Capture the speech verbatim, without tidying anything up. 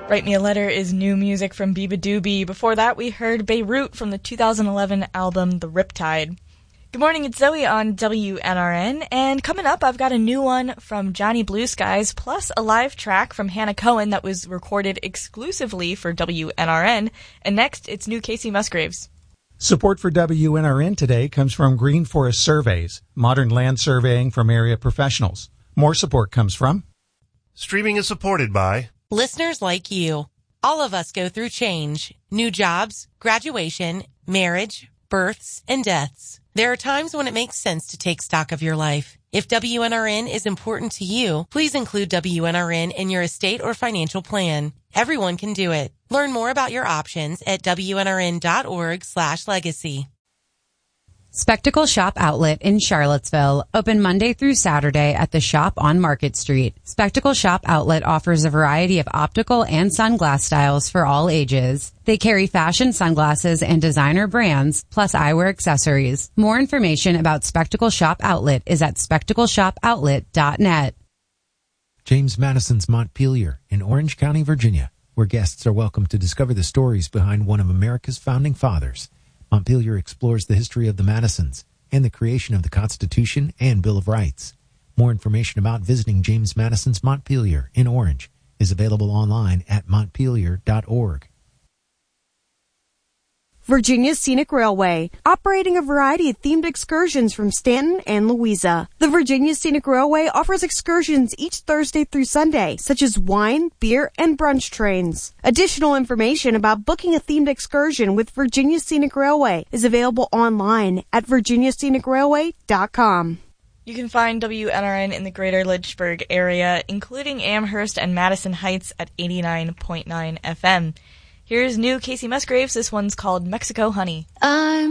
Write Me a Letter is new music from Biba Doobie. Before that, we heard Beirut from the two thousand eleven album The Riptide. Good morning, it's Zoe on W N R N, and coming up, I've got a new one from Johnny Blue Skies, plus a live track from Hannah Cohen that was recorded exclusively for W N R N, and next, it's new Casey Musgraves. Support for W N R N today comes from Green Forest Surveys, modern land surveying from area professionals. More support comes from... Streaming is supported by... listeners like you. All of us go through change, new jobs, graduation, marriage, births, and deaths. There are times when it makes sense to take stock of your life. If W N R N is important to you, please include W N R N in your estate or financial plan. Everyone can do it. Learn more about your options at W N R N dot org slash legacy. Spectacle Shop Outlet in Charlottesville, open Monday through Saturday at the shop on Market Street. Spectacle Shop Outlet offers a variety of optical and sunglass styles for all ages. They carry fashion sunglasses and designer brands, plus eyewear accessories. More information about Spectacle Shop Outlet is at spectacle shop outlet dot net. James Madison's Montpelier in Orange County, Virginia, where guests are welcome to discover the stories behind one of America's founding fathers. Montpelier explores the history of the Madisons and the creation of the Constitution and Bill of Rights. More information about visiting James Madison's Montpelier in Orange is available online at montpelier dot org. Virginia Scenic Railway, operating a variety of themed excursions from Stanton and Louisa. The Virginia Scenic Railway offers excursions each Thursday through Sunday, such as wine, beer, and brunch trains. Additional information about booking a themed excursion with Virginia Scenic Railway is available online at virginia scenic railway dot com. You can find W N R N in the greater Lynchburg area, including Amherst and Madison Heights at eighty-nine point nine F M. Here's new Casey Musgraves. This one's called Mexico Honey. I'm